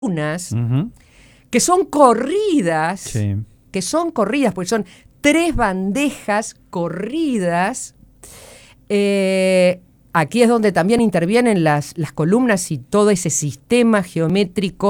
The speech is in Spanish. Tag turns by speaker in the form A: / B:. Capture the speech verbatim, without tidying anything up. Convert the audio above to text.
A: columnas
B: Uh-huh.
A: que son corridas,
B: Sí.
A: que son corridas, porque son tres bandejas corridas. Eh, aquí es donde también intervienen las, las columnas y todo ese sistema geométrico